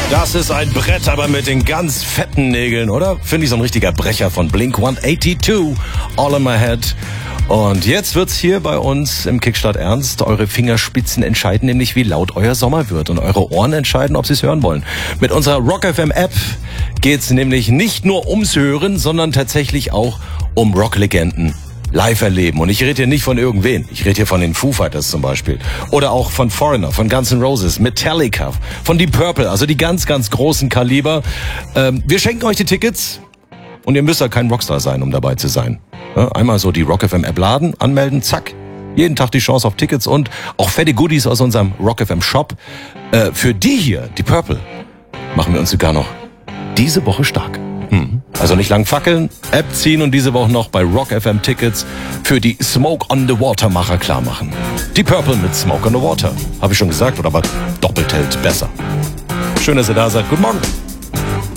Das ist ein Brett, aber mit den ganz fetten Nägeln, oder? Finde ich so ein richtiger Brecher von Blink-182, All in My Head. Und jetzt wird's hier bei uns im Kickstart ernst. Eure Fingerspitzen entscheiden nämlich, wie laut euer Sommer wird. Und eure Ohren entscheiden, ob sie es hören wollen. Mit unserer Rock FM App geht's nämlich nicht nur ums Hören, sondern tatsächlich auch um Rocklegenden live erleben. Und ich rede hier nicht von irgendwen. Ich rede hier von den Foo Fighters zum Beispiel. Oder auch von Foreigner, von Guns N' Roses, Metallica, von Deep Purple. Also die ganz, ganz großen Kaliber. Wir schenken euch die Tickets. Und ihr müsst ja kein Rockstar sein, um dabei zu sein. Ja, einmal so die Rock FM App laden, anmelden, zack. Jeden Tag die Chance auf Tickets und auch fette Goodies aus unserem Rock FM Shop. Für die hier, die Purple, machen wir uns sogar noch diese Woche stark. Also nicht lang fackeln, App ziehen und diese Woche noch bei Rock FM Tickets für die Smoke on the Water Macher klar machen. Die Purple mit Smoke on the Water. Habe ich schon gesagt, oder aber doppelt hält besser. Schön, dass ihr da seid. Guten Morgen.